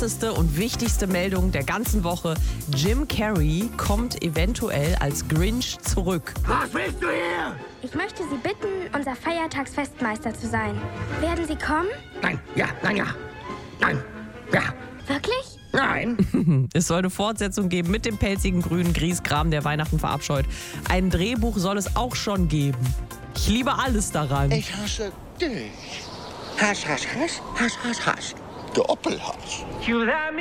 krasseste und wichtigste Meldung der ganzen Woche. Jim Carrey kommt eventuell als Grinch zurück. Was willst du hier? Ich möchte Sie bitten, unser Feiertagsfestmeister zu sein. Werden Sie kommen? Nein, ja, nein, ja. Nein, ja, Wirklich? nein. Es soll eine Fortsetzung geben mit dem pelzigen grünen Grieskram, der Weihnachten verabscheut. Ein Drehbuch soll es auch schon geben. Ich liebe alles daran. Ich hasse dich. Hass, Hass, Hass, Hass, Hass, Hass. Doppelhass.